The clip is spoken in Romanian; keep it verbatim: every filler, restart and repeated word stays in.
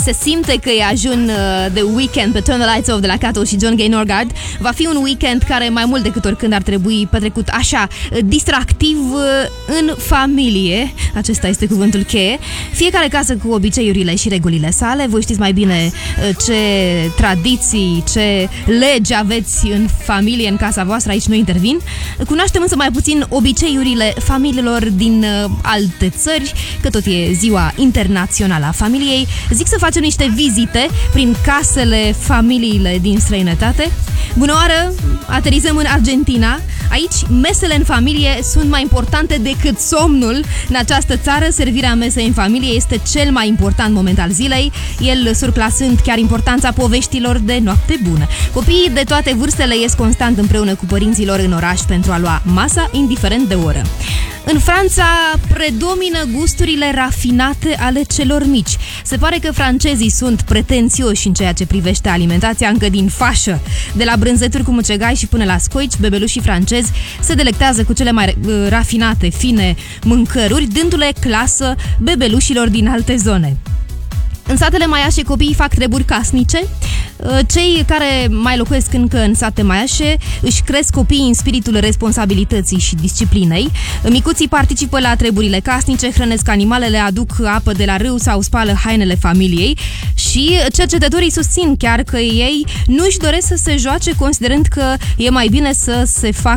se simte că e ajun de weekend pe Turn the Lights Off de la Cattle și John Gay Norgard. Va fi un weekend care mai mult decât oricând ar trebui petrecut așa, distractiv, în familie. Acesta este cuvântul cheie. Fiecare casă cu obiceiurile și regulile sale. Voi știți mai bine ce tradiții, ce legi aveți în familie, în casa voastră, aici nu intervin. Cunoaștem însă mai puțin obiceiurile familiilor din alte țări, că tot e ziua internațională a familiei. Zic să facem niște vizite prin casele, familiile din străinătate. Bună oară! Aterizăm în Argentina. Aici, mesele în familie sunt mai importante decât somnul. În această țară, servirea mesei în familie este cel mai important moment al zilei, el surclasând chiar importanța poveștilor de noapte bună. Copiii de toate vârstele ies constant împreună cu părinților în oraș pentru a lua masa, indiferent de oră. În Franța predomină gusturile rafinate ale celor mici. Se pare că francezii sunt pretențioși în ceea ce privește alimentația încă din fașă. De la brânzeturi cu mucegai și până la scoici, bebelușii francezi se delectează cu cele mai rafinate, fine mâncăruri, dându-le clasă bebelușilor din alte zone. În satele maiașe copiii fac treburi casnice. Cei care mai locuiesc încă în sate maiașe își cresc copiii în spiritul responsabilității și disciplinei. Micuții participă la treburile casnice, hrănesc animalele, aduc apă de la râu sau spală hainele familiei și cercetătorii susțin chiar că ei nu își doresc să se joace, considerând că e mai bine să se facă